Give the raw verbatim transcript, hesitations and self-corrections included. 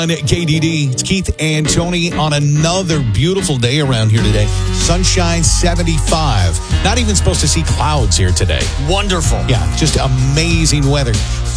On K D D, it's Keith and Tony on another beautiful day around here today. Sunshine seventy-five. Not even supposed to see clouds here today. Wonderful. Yeah, just amazing weather.